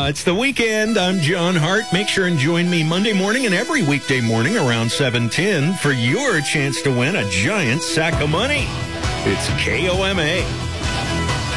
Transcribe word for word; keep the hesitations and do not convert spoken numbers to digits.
it's the weekend. I'm John Hart. Make sure and join me Monday morning and every weekday morning around seven ten for your chance to win a giant sack of money. It's K O M A.